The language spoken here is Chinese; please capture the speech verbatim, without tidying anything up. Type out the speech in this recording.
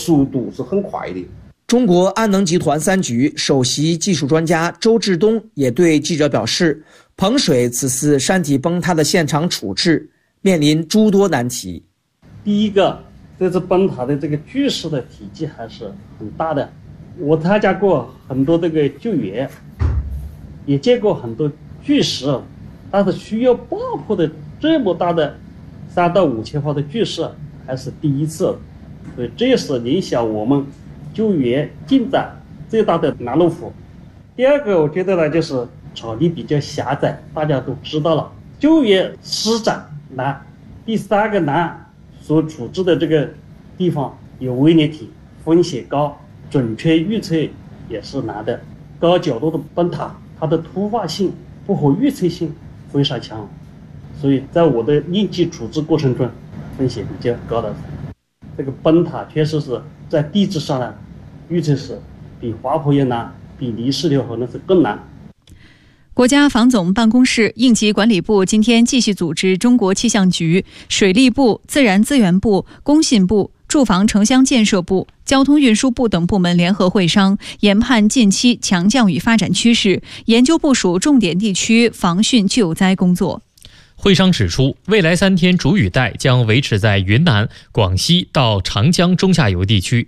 速度是很快的。 中国安能集团三局首席技术专家周志东也对记者表示，彭水此次山体崩塌的现场处置面临诸多难题。 第一个，这次崩塌的这个巨石的体积还是很大的，我参加过很多这个救援，也见过很多巨石，但是需要爆破的这么大的三到五千方的巨石还是第一次，所以这也是影响我们救援进展最大的难路虎。第二个，我觉得呢，就是场地比较狭窄，大家都知道了，救援施展难。第三个难，所处置的这个地方有危险体，风险高，准确预测也是难的。高角度的崩塌，它的突发性、不可预测性非常强，所以在我的应急处置过程中，风险比较高的。这个崩塌确实是在地质上呢，预测是比滑坡也难，比泥石流可能是更难。 国家防总办公室、应急管理部今天继续组织中国气象局、水利部、自然资源部、工信部、住房城乡建设部、交通运输部等部门联合会商，研判近期强降雨发展趋势，研究部署重点地区防汛救灾工作。 会商指出，未来三天主雨带将维持在云南、广西到长江中下游地区，